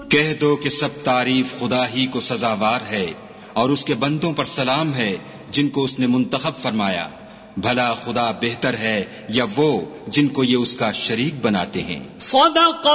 कह दो कि सब तारीफ खुदा ही को सजावार है और उसके बंदों पर सलाम है जिनको उसने मुंतखब फरमाया। भला खुदा बेहतर है या वो जिनको ये उसका शरीक बनाते हैं।